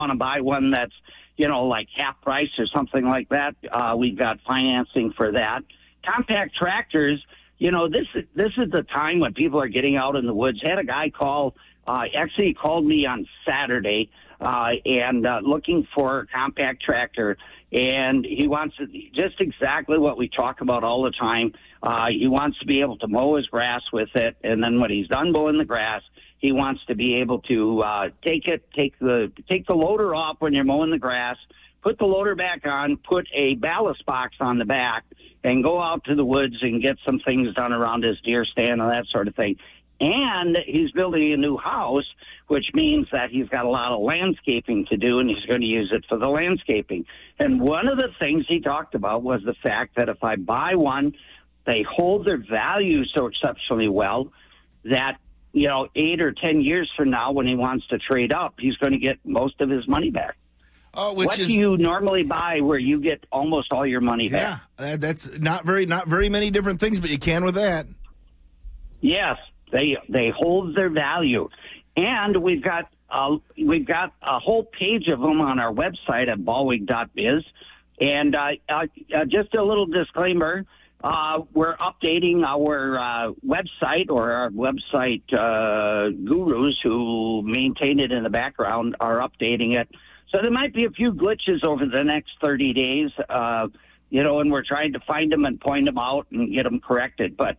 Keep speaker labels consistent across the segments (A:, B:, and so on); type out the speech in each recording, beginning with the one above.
A: want to buy one that's, like half price or something like that, we've got financing for that. Compact tractors, this is the time when people are getting out in the woods. Had a guy call, actually he called me on Saturday, and looking for a compact tractor, and he wants just exactly what we talk about all the time. He wants to be able to mow his grass with it, and then when he's done mowing the grass, he wants to be able to take the loader off when you're mowing the grass, put the loader back on, put a ballast box on the back, and go out to the woods and get some things done around his deer stand and that sort of thing. And he's building a new house, which means that he's got a lot of landscaping to do, and he's going to use it for the landscaping. And one of the things he talked about was the fact that if I buy one, they hold their value so exceptionally well that, 8 or 10 years from now, when he wants to trade up, he's going to get most of his money back. What do you normally buy where you get almost all your money back?
B: Yeah, that's not very many different things, but you can with that.
A: Yes, they hold their value, and we've got a whole page of them on our website at ballwig.biz. And just a little disclaimer. We're updating our website, or our website gurus who maintain it in the background are updating it. So there might be a few glitches over the next 30 days, and we're trying to find them and point them out and get them corrected. But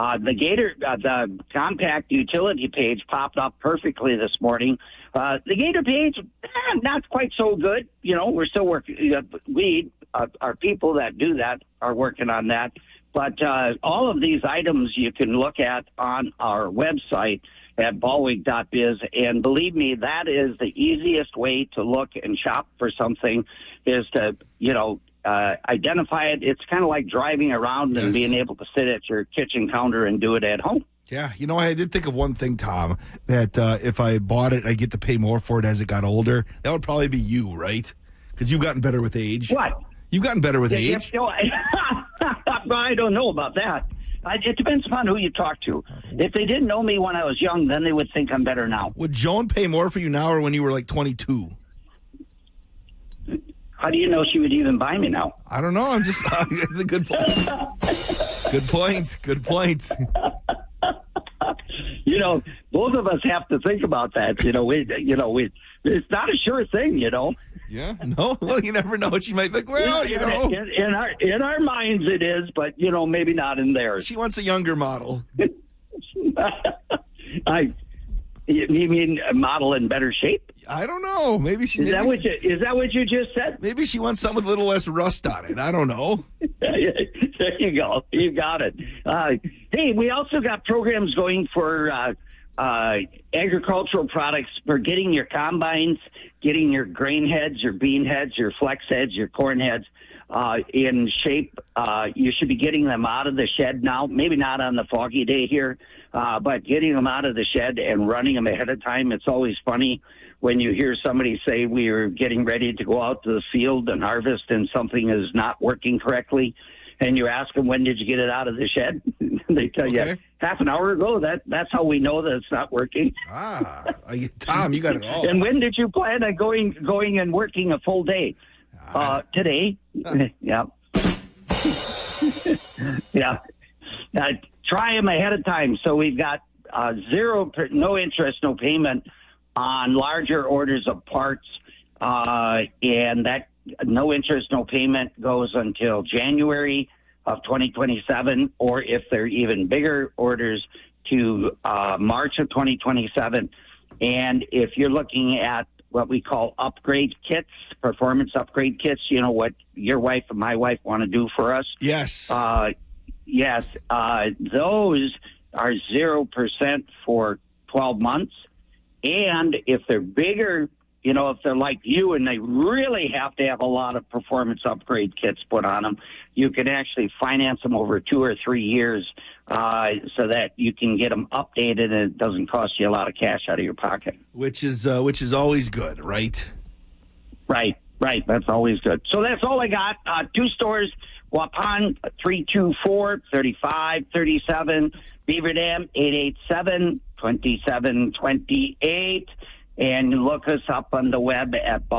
A: the compact utility page popped up perfectly this morning. The Gator page, not quite so good. We're still working. Our people that do that are working on that. But all of these items you can look at on our website at ballwig.biz. And believe me, that is the easiest way to look and shop for something, is to, identify it. It's kind of like driving around and being able to sit at your kitchen counter and do it at home.
B: Yeah, I did think of one thing, Tom, that if I bought it, I'd get to pay more for it as it got older. That would probably be you, right? Because you've gotten better with age.
A: What?
B: You've gotten better with age.
A: I don't know about that. It depends upon who you talk to. If they didn't know me when I was young, then they would think I'm better now.
B: Would Joan pay more for you now, or when you were like 22?
A: How do you know she would even buy me now?
B: I don't know. I'm just it's a good point. Good point.
A: Both of us have to think about that. It's not a sure thing.
B: Yeah. No. Well, you never know. She might think, well,
A: in our minds it is, but maybe not in theirs.
B: She wants a younger model.
A: You mean a model in better shape?
B: I don't know. Maybe she.
A: Is that what you just said?
B: Maybe she wants something with a little less rust on it. I don't know.
A: There you go. You got it. Hey, we also got programs going for agricultural products for getting your combines, getting your grain heads, your bean heads, your flex heads, your corn heads in shape. You should be getting them out of the shed now. Maybe not on the foggy day here, but getting them out of the shed and running them ahead of time. It's always funny when you hear somebody say we are getting ready to go out to the field and harvest and something is not working correctly. And you ask them, when did you get it out of the shed? They tell you half an hour ago. That's how we know that it's not working.
B: Tom, you got it all.
A: And when did you plan on going and working a full day? Today. Yeah. Yeah. Try them ahead of time. So we've got no interest, no payment on larger orders of parts, and that no interest, no payment goes until January of 2027, or if they're even bigger orders, to March of 2027. And if you're looking at what we call upgrade kits, performance upgrade kits, what your wife and my wife want to do for us.
B: Yes.
A: Yes. Those are 0% for 12 months. And if they're bigger, if they're like you and they really have to have a lot of performance upgrade kits put on them, you can actually finance them over 2 or 3 years so that you can get them updated and it doesn't cost you a lot of cash out of your pocket.
B: Which is always good, right?
A: Right. That's always good. So that's all I got. 2 stores, Waupun 324-3537, Beaver Dam 887-2728. and look us up on the web at